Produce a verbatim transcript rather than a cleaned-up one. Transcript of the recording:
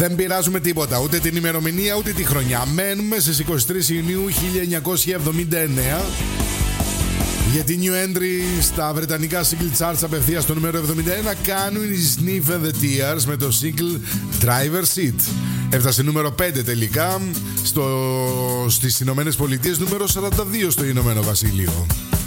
Δεν πειράζουμε τίποτα, ούτε την ημερομηνία ούτε τη χρονιά. Μένουμε στις είκοσι τρεις Ιουνίου χίλια εννιακόσια εβδομήντα εννέα. Για την new entry στα βρετανικά single charts απευθείας στο νούμερο εβδομήντα ένα κάνουν οι Sniff and the Tears με το single Driver Seat. Έφτασε νούμερο πέντε τελικά στο, στις Ηνωμένες Πολιτείες, νούμερο σαράντα δύο στο Ηνωμένο Βασίλειο.